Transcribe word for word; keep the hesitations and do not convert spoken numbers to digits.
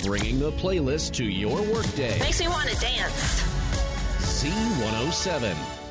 bringing the playlist to your workday. Makes me want to dance. Z one oh seven.